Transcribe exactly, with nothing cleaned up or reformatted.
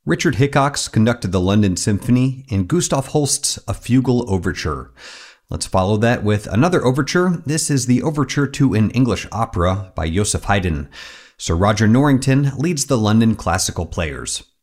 Richard Hickox conducted the London Symphony, and Gustav Holst's A Fugal Overture. Let's follow that with another overture. This is the Overture to an English Opera by Joseph Haydn. Sir Roger Norrington leads the London Classical Players.